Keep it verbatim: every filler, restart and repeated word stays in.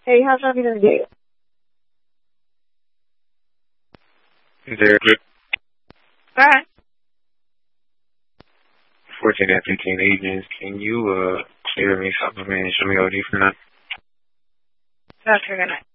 Hey, how's everything today? Very good. All right. fourteen and fifteen agents, can you uh clear me something, man? Show me O D for now. Okay, good night.